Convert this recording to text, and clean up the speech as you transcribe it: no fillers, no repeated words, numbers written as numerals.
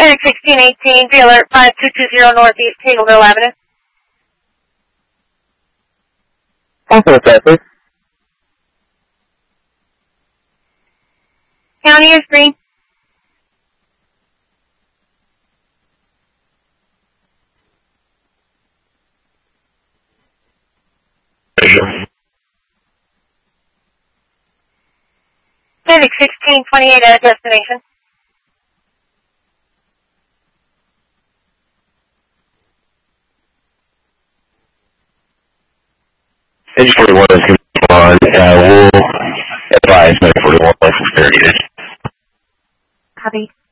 Medic 1618, be alert 5220 Northeast Tableville Avenue. Also, that, please. County is green. Medic 1628 at destination. Page 41 is going to be on. We'll advise Medic 41 for 30 days. Copy.